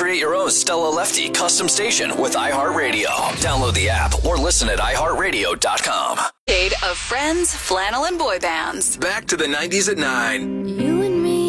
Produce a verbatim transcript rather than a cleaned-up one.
Create your own Stella Lefty custom station with iHeartRadio. Download the app or listen at i heart radio dot com. Of Friends, Flannel, and Boy Bands. Back to the nineties at nine. You and